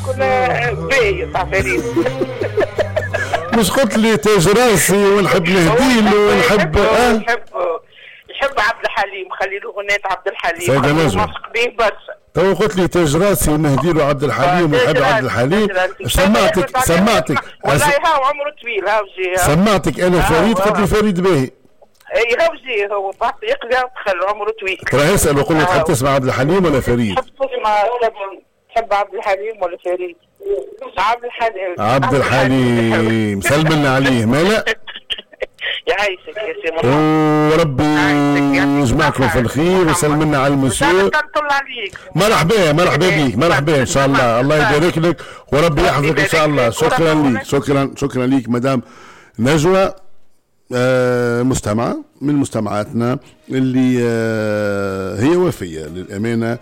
كنا باهي تاع فريد. مش قلت لي تاج راسي ونحب نهديله ونحب يحب عبد الحليم، خلي له غنية عبد الحليم. سيدة نجم واثق به برشا. تو قلت لي تاج راسي ونهديله عبد الحليم ونحب عبد الحليم. سمعتك والله هاو عمره طويل هاو جي. سمعتك انا فريد قلت لي فريد باهي. اي هاو جي هو يقضي دخل عمره طويل. ترى اسال وقول له تحب تسمع عبد الحليم ولا فريد؟ تحب عبد الحليم ولا فريد؟ عبد الحليم. عبد الحليم سلم لنا عليه مالا. يعيشك يا سي وربي يجمعكم في الخير وسلم لنا على المسيو. مرحبا بيك، مرحبا ان شاء الله. الله يبارك لك وربي يحفظك ان شاء الله. شكرا ليك، شكرا ليك مدام نجوى. مستمعة من مستمعاتنا اللي هي وفية للأمانة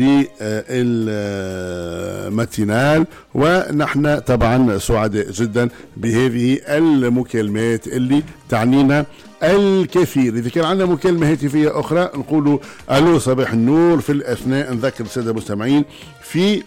للماتينال، ونحن طبعا سعداء جدا بهذه المكالمات اللي تعنينا الكثير. إذا كان عندنا مكالمة هاتفية أخرى نقولوا ألو صباح النور. في الأثناء نذكر السادة المستمعين في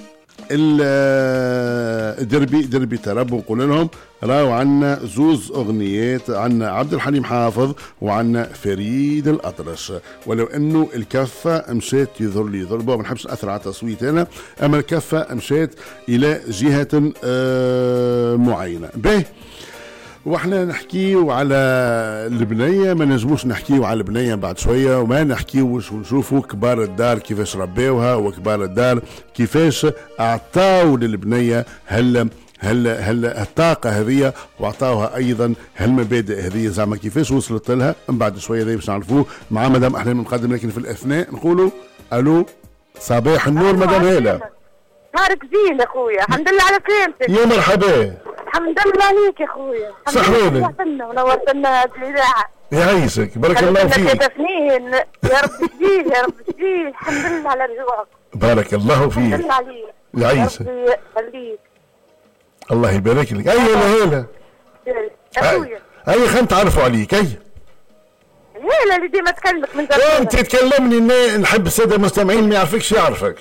دربي تراب ونقول لهم راهو عنا زوز اغنيات، عنا عبد الحليم حافظ وعنا فريد الأطرش، ولو انه الكفه مشات يظهر لي ضربه، ما نحبش ناثر على تصويت انا، اما الكفه مشات الى جهه معينه. به واحنا نحكيو على البنيه، ما نجموش نحكيو على البنيه بعد شويه وما نحكيوش ونشوفوا كبار الدار كيفاش ربيوها، وكبار الدار كيفاش اعطاو للبنيه هل الطاقه هذه، واعطاوها ايضا هالمبادئ هذه، زعما كيفاش وصلت لها. من بعد شويه ذي باش نعرفوه مع مدام احلام نقدم. لكن في الاثناء نقولوا الو صباح النور مدام هاله. نهارك زين يا خويا، الحمد لله على سلامتك. يا مرحبا. الحمد لله عليك يا خويا. صحوني. ونورتنا الاذاعه. يعيشك بارك الله فيك. سنين يا رب تجيه يا رب تجيه. الحمد لله على رجوعك. بارك الله فيك. الحمد لله عليك. يعيشك. ربي يخليك. الله يبارك لك. اي هلا اخويا. اي خلينا نتعرفوا عليك. اي هلا اللي ديما تكلمك من زمان. انت تكلمني نحب الساده المستمعين ما يعرفكش يعرفك.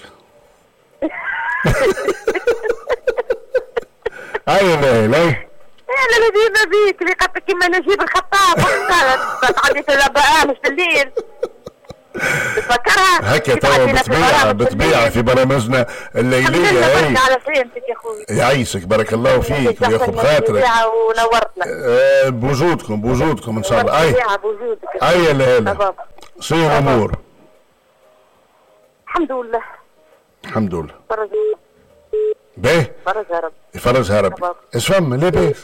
اي لا انا اللي ديما بيك اللي قلت كيما نجيب الخطاب تعدي في البرامج في الليل تفكرها هكا توا بطبيعة في برامجنا الليلية. اي على سلامتك يا خويا. يعيشك بارك الله فيك وياخذ خاطرك ونورتنا بوجودكم ان شاء الله. اي لا شنو الامور؟ الحمد لله باهي فرجها ربي. ايش فما لاباس؟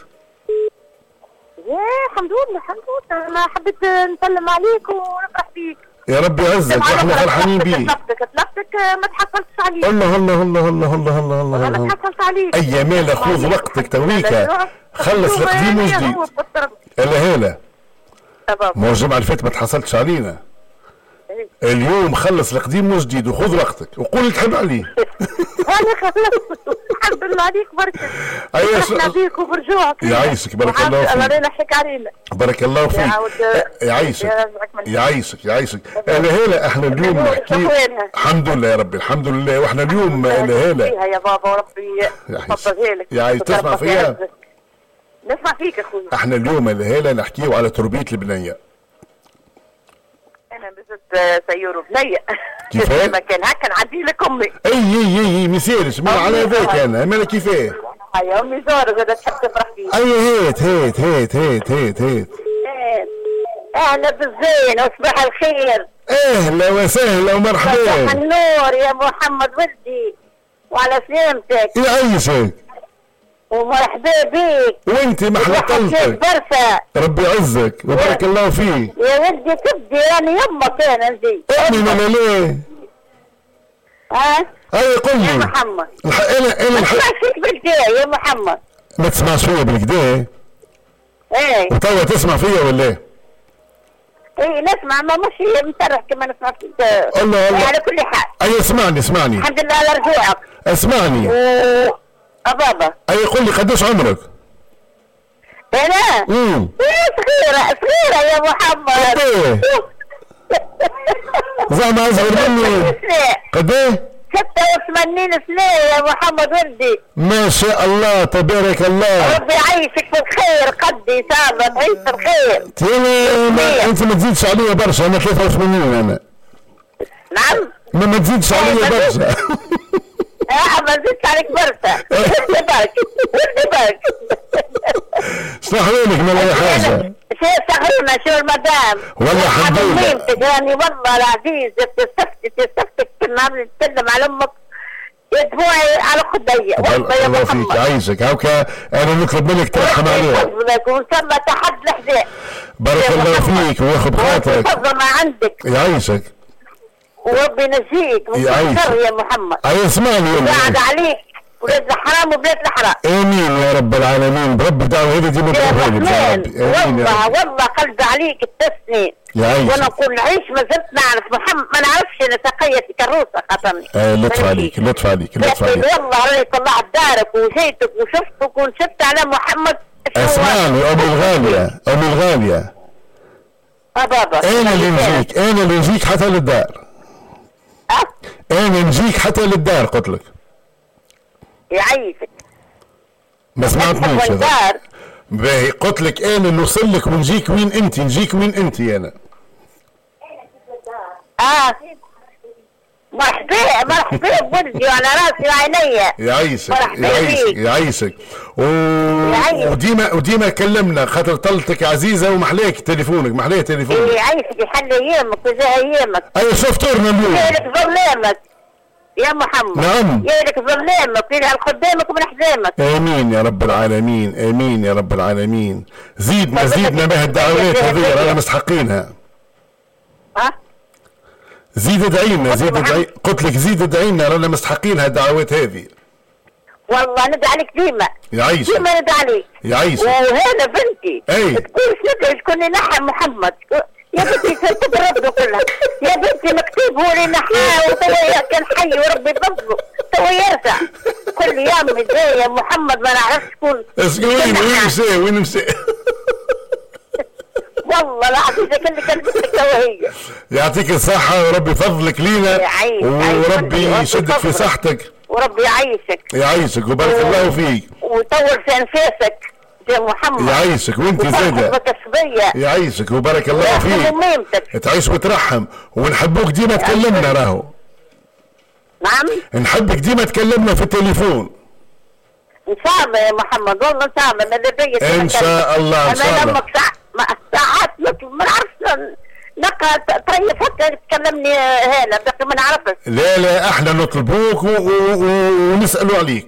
الحمد لله انا حبيت نسلم عليك ونفرح بيك. يا ربي يعزك واحنا فرحانين بيك. طلبتك ما تحصلتش عليك. الله ما تحصلش عليك. اي مال خذ وقتك تويكا خلص القديم وجديد. هلا ما الجمعة اللي فاتت ما تحصلتش علينا. اليوم خلص القديم وجديد وخذ وقتك وقول اللي تحب عليه. انا خلصت الحمد لله عليك بركة. فرحنا بيك وبرجوعك. يعيشك بارك الله فيك. الله ينحيك علينا. بارك الله فيك. يعيشك. هلا احنا اليوم نحكي الحمد لله يا ربي الحمد لله. واحنا اليوم هلا يا بابا وربي يحفظها لك. يعيش تسمع فيها. نسمع فيك يا اخوي. احنا اليوم هلا نحكيو على تربية البنية. انا بزت سيور بنية. كيفاه؟ كان هكا نعدي لك امي. اي ما يصيرش من على ذاك انا مالا كيفاه؟ هيا امي زهرة زاد تحب تفرح فيه. اي هات. اهلا بالزين وصباح الخير. اهلا وسهلا ومرحبا. صباح النور يا محمد ولدي وعلى سلامتك. يعيشك. ومرحبا بيك. وانت محلى قلبك. ربي يعزك وبارك الله فيك. يا ولدي تبدي انا يمك انا نجي. امي ولا ليه؟ اي قل لي يا محمد. انا ما تسمعش فيك بالكدا يا محمد. ما تسمعش فيا بالكدا؟ ايه وتوا تسمع فيا ولا ايه؟ ايه نسمع ما مش مسرح كما نسمع فيك. الله على كل حال. اي اسمعني الحمد لله على رجوعك. اسمعني بابا. اي قل لي قداش عمرك؟ انا؟ صغيرة يا محمد. زعما اصغر مني. قد ايه؟ 86 سنة يا محمد ولدي. ما شاء الله تبارك الله. ربي يعيشك بالخير قدي سامة تعيش بالخير. انت ما تزيدش عليا برشا، انا 83 انا. نعم. ما تزيدش عليا برشا. ما زدت عليك برشا. ولدي برك ولدي برك. صحيح ما لا حاجة. شو صحينا شو المدام. والله الحمد لله. يعني والله العزيز تستفتك النهار نتكلم على امك يدفعي على خدي والله يا الله محمد. فيك يعيشك هاكا انا نطلب منك ترحم عليها. وان شاء الله تحد الحذاء. بارك الله فيك وياخذ خاطرك. تفضل ما عندك. يعيشك. وربي ينجيك من الشر يا محمد. اسمعني قاعد عليك ولاد الحرام وبلاد الحرام. امين يا رب العالمين، برب دعوة هذه ديما والله قلبي عليك التسني. وانا نقول نعيش ما زلت نعرف محمد، ما نعرفش انا سقيتي كروسه خاطرني. لطف عليك لطف عليك لطف عليك. والله راني طلعت دارك وجيتك وشفتك ونشفت على محمد. اسمعني امي الغاليه امي الغاليه. بابا انا اللي نجيك حتى للدار. انا نجيك حتى للدار قلت لك. يعيشك. ما سمعتنيش باهي قلت لك انا نوصل لك ونجيك وين انت، نجيك وين انت انا. مرحبا بولدي وعلى راسي وعينيا. يعيشك يعيشك وديما كلمنا خاطر طلتك عزيزه ومحلاك تليفونك محلاك تليفونك. يعيشك يحل ايامك وجاه ايامك. ايوه شفتورنا اليوم. يالك ظلامك يا محمد. نعم. يالك ظلامك يجعل قدامك ومن حزامك. امين يا رب العالمين امين يا رب العالمين. زيدنا بها الدعوات هذه رانا مستحقينها. زيد ادعينا قلت لك زيد ادعينا رانا مستحقين هالدعوات هذه. والله ندعي عليك ديما. يعيشك. ديما ندعي عليك. يعيشك. وهذا بنتي. اي. تقول شكون ينحى محمد. يا بنتي تضربه كلها. يا بنتي مكتوب هو اللي نحاه وتوا كان حي وربي يضبطه. توا يرجع. كل يوم يا محمد ما نعرفش شكون. وين مشى؟ والله العظيم اللي كلمتك توا هي. يعطيك الصحة وربي يفضلك لينا وربي يشدك في صحتك وربي يعيشك وبارك الله فيك ويطول في انفاسك يا محمد. يعيشك وانت زاده يعيشك وبارك الله فيك. تعيش وترحم ونحبوك ديما تكلمنا راهو. نعم نحبك ديما تكلمنا في التليفون. ان شاء الله يا محمد والله ان شاء الله ماذا بيا ان شاء الله ان شاء الله. ساعات ما نعرفش نقرا طريف هكا تكلمني هنا باقي ما نعرفش. لا احنا نطلبوك ونسالوا عليك.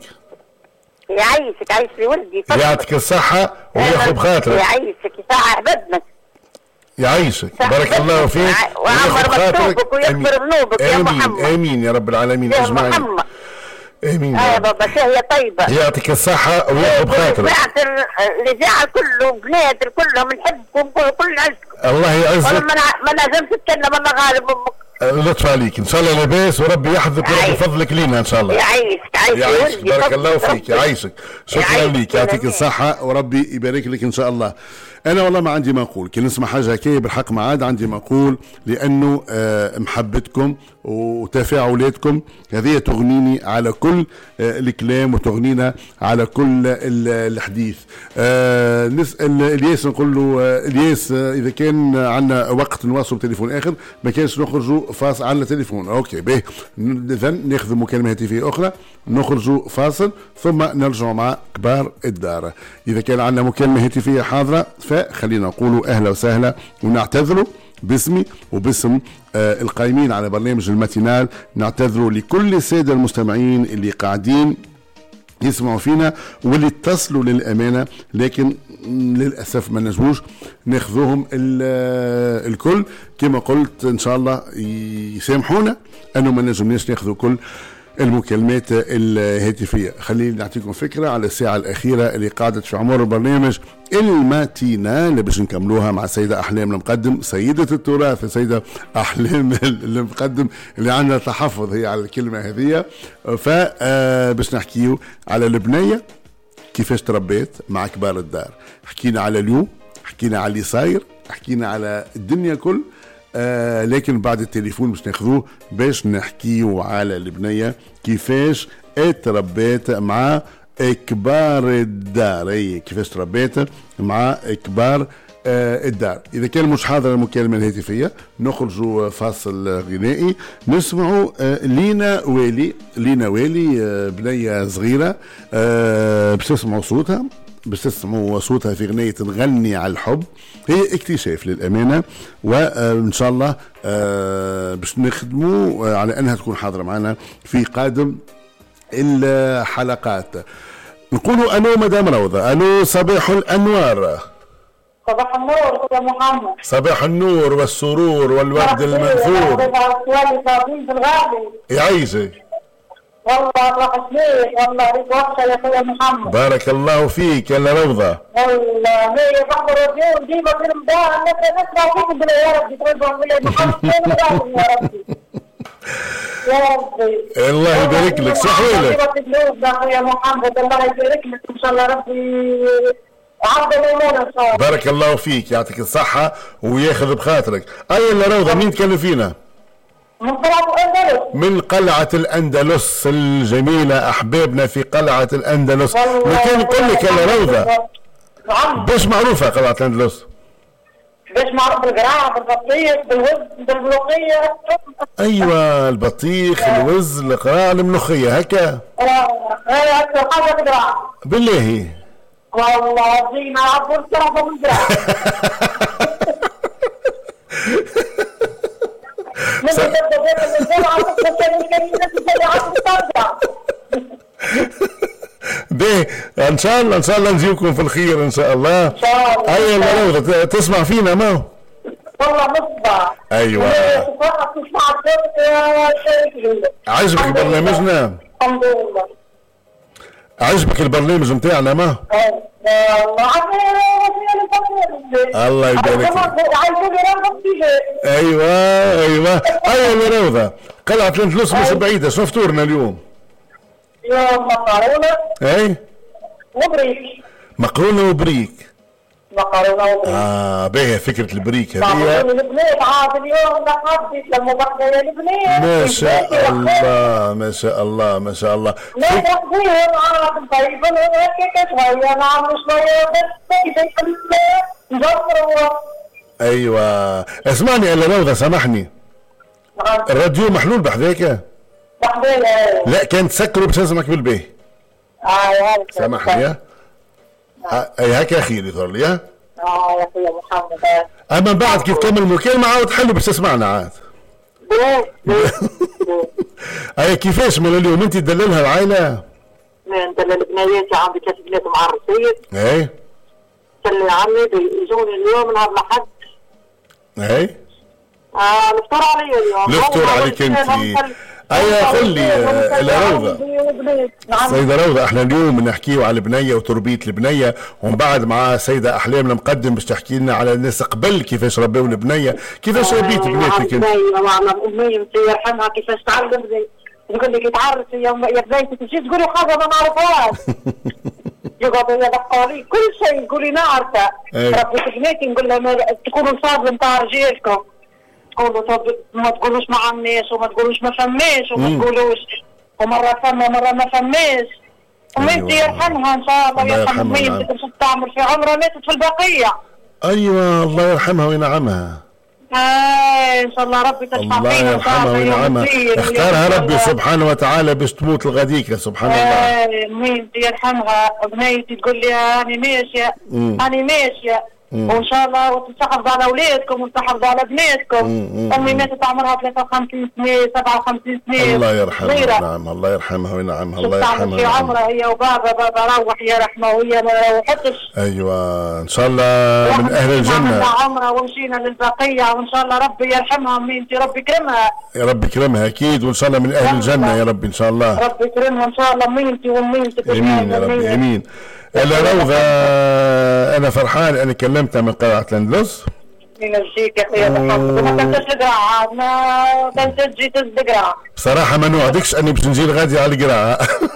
يعيشك عيش لي ولدي. يعطيك الصحة وياخذ بخاطرك. يعيشك يساعد بدنك. يعيشك بارك الله فيك ويعمر مكتوبك ويغفر ذنوبك يا محمد. امين يا رب العالمين اجمعين. امين يا بابا شهية طيبة. يعطيك الصحة وياخذ بخاطرك. الاذاعة كله بنات كلهم نحبكم كل عزكم. الله يعزك. ما لازمش تتكلم الله غالب امك. لطف عليك ان شاء الله لاباس وربي يحفظك وربي يفضلك لينا ان شاء الله. يعيشك بارك الله فيك يعيشك. شكرا لك يعطيك الصحة وربي يبارك لك ان شاء الله. انا والله ما عندي ما اقول كي نسمع حاجه هكايا بالحق ما عاد عندي ما اقول لانه محبتكم وتفاعلاتكم هذه تغنيني على كل الكلام وتغنينا على كل الحديث. نسال الياس نقول له الياس اذا كان عندنا وقت نواصل تليفون اخر ما كانش نخرجوا فاصل على التليفون. اوكي باهي اذا ناخذ مكالمه هاتفيه اخرى نخرجوا فاصل ثم نرجع مع كبار الدار. اذا كان عندنا مكالمه هاتفيه حاضره فخلينا نقولوا اهلا وسهلا ونعتذروا باسمي وباسم القائمين على برنامج الماتينال. نعتذروا لكل الساده المستمعين اللي قاعدين يسمعوا فينا واللي اتصلوا للامانه لكن للاسف ما نجموش ناخذوهم الكل. كما قلت ان شاء الله يسامحونا انه ما نجمناش ناخذوا كل المكالمات الهاتفية. خليني نعطيكم فكرة على الساعة الأخيرة اللي قاعدت في عمر البرنامج الماتينال اللي باش نكملوها مع السيدة أحلام المقدم سيدة التراث السيدة أحلام المقدم اللي عندها تحفظ هي على الكلمة هذه. فباش نحكيو على البنية كيفاش تربيت مع كبار الدار. حكينا على اليوم حكينا على اللي صاير حكينا على الدنيا كل لكن بعد التليفون باش ناخذوه باش نحكيو على البنية كيفاش اتربيت مع كبار الدار. اي كيفاش تربيت مع كبار الدار. اذا كان مش حاضر المكالمه الهاتفيه نخرجوا فاصل غنائي نسمعوا لينا والي. لينا والي بنيه صغيره باش تسمعوا صوتها، باش تسمعوا صوتها في غنية تغني على الحب. هي اكتشاف للأمانة، وإن شاء الله باش نخدموا على أنها تكون حاضرة معنا في قادم الحلقات. نقولوا ألو مدام روضة. ألو صباح الأنوار. صباح النور يا محمد. صباح النور والسرور والورد المنثور. يعيشك والله وحشنيك والله ريت وحشه يا اخويا محمد. بارك الله فيك يا روضه. والله هي بحضر اليوم ديما في رمضان نسمع فيك نقول يا ربي ترضى يا محمد يا ربي يا ربي. الله يبارك لك. صحيح يا محمد الله يبارك لك ان شاء الله ربي عبد المؤمن ان شاء الله. بارك الله فيك يعطيك الصحه وياخذ بخاطرك. اي يا روضه مين تكلم فينا؟ من قلعة الأندلس. من قلعة الأندلس الجميلة، أحبابنا في قلعة الأندلس. لكن نقول لك يا روضة باش معروفة قلعة الأندلس؟ باش معروف بالقراع بالبطيخ بالوز بالملوخية. أيوة البطيخ الوز القراع الملوخية هكا. هي أكثر حاجة بالقراع. بالله والله زينا عبد الصرفة بالقراع. بيه ان شاء الله ان شاء الله نجيكم في الخير ان شاء الله. ان شاء الله. ايوه روضة تسمع فينا ما والله مصباح. ايوه عجبك برنامجنا؟ الحمد لله. عجبك البرنامج نتاعنا ما؟ الله يبارك لك. ايوه ايوه يا روضة قلعة الأندلس مش بعيدة. شنو فطورنا اليوم؟ يوم مقارونة. اي وبريك. مقرونة وبريك. مقارونة وبريك. باهية فكرة البريك هذه. البنات عاد اليوم لحظت لما بقى يا البنات. ما شاء الله ما شاء الله ما شاء الله. لا تاخذيهم عاد طيب هيك شوية نعمل شوية بس نجربوا. ايوه اسمعني يا روضة سامحني. الراديو محلول بحذاك؟ بحذاك. لا كان تسكره باش اسمعك بالباهي. سامحني يا اي هكا اخير يظهر لي. يا اخويا محمد. اما بعد كيف تكمل المكالمة عاود تحلو باش تسمعنا عاد. اي كيفاش من اليوم انت تدللها العائلة؟ ندلل بنياتي عندي 3 بنات معرسين. اي اللي عمي بيجوني اليوم نهار الاحد. اي نفطر علي اليوم. نفطر عليك انت. ايوه خلي روضة. سيدة روضة احنا اليوم نحكيو على البنية وتربية البنية، ومن بعد مع سيدة احلام المقدم باش تحكي لنا على الناس قبل كيفاش ربيو البنية، كيفاش ربيت بناتك انت؟ امي الله يرحمها كيفاش تعلم نقول لك تعرف يا بنيتي تمشي تقولي حاجة ما نعرفهاش. يقعدوا يدقوا لي كل شيء يقولي نعرفه. ربيت بناتي نقول لهم تكونوا صابرين نتاع رجالكم. ما تقولوش ما عمناش وما تقولوش ما فماش وما تقولوش ومرة فما مرة ما فماش. وميتي يرحمها ان شاء الله يرحم ميتي باش تعمل في عمرها ماتت في البقية. ايوه الله يرحمها وينعمها. ان شاء الله ربي تشفع الله يرحمها وينعمها. اختارها ربي سبحانه وتعالى باش تموت الغديكة سبحان الله. ميتي يرحمها بنيتي تقول لي هاني ماشية هاني ماشية وان شاء الله وتحافظوا على اولادكم وتحافظوا على بناتكم. امي ماتت عمرها 53 سنه 57 سنه. الله يرحمها. نعم الله يرحمها وينعمها. الله يرحمها في عمرها هي وبابا روح يا رحمه وهي ما روحتش. ايوه ان شاء الله من اهل الجنه. عمرها ومشينا للبقيه وان شاء الله ربي يرحمها امي ربي يكرمها. يا رب يكرمها اكيد وان شاء الله من اهل الجنه يا رب ان شاء الله. ربي يكرمها ان شاء الله امي واميتك. امين يا رب امين. يا روضة انا فرحان انا كلمتها من قلعة الأندلس. ينجيك يا اخويا محمد. ما كنتش القراعة ما كنتش جيت القراعة بصراحة ما نوعدكش اني باش نجي الغادي على القراعة.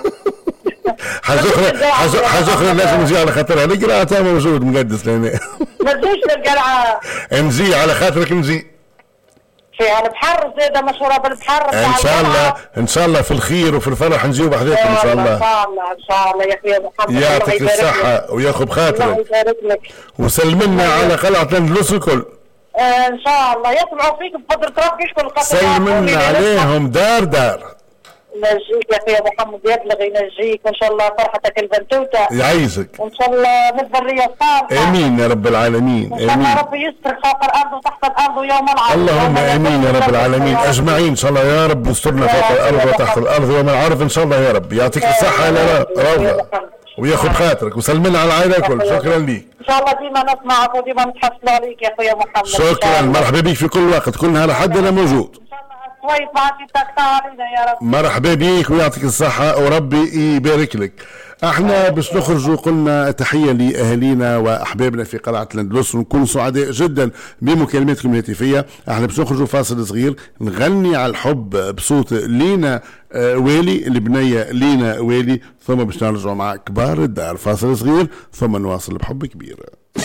حاجة اخرى لازم نجي على خاطرها القراعة تا موجود مقدس لهنا. ما تجيش للقراعة. نجي على خاطرك نجي. فيها البحر زيادة مشهورة بالبحر. ان شاء الله في الخير وفي الفرح نجيو بحذاكم ان شاء الله. ان شاء الله يا اخويا محمد. يعطيك الصحة وياخذ بخاطرك. الله يبارك لك. وسلمنا على قلعة الاندلس الكل. ان شاء الله يسمعوا فيك بقدر ربي شكون سلمنا عليهم دار. نجيك يا اخويا محمد، يبلغ ينجيك وان شاء الله فرحتك البنتوته يعيشك وان شاء الله بالذريه الصالحه. امين يا رب العالمين. ان شاء الله ربي يستر فوق الارض وتحت الارض ويوم العرض. اللهم امين يا رب العالمين اجمعين ان شاء الله يا رب. واسترنا فوق الارض وتحت الارض ويوم العرض ان شاء الله يا رب. يعطيك الصحه يا روضه وياخذ خاطرك وسلمنا على العائله الكل. شكرا ليك. ان شاء الله ديما نسمعك وديما نتحصلوا عليك يا اخويا محمد. شكرا مرحبا بك في كل وقت كل نهار حد انا موجود. شوي بعد علينا يا رب. مرحبا بيك ويعطيك الصحة وربي يبارك لك. احنا باش نخرجوا قلنا تحية لأهالينا وأحبابنا في قلعة الأندلس ونكون سعداء جدا بمكالماتكم الهاتفية. احنا باش نخرجوا فاصل صغير نغني على الحب بصوت لينا والي البنية لينا والي ثم باش نرجعوا مع كبار الدار. فاصل صغير ثم نواصل بحب كبير.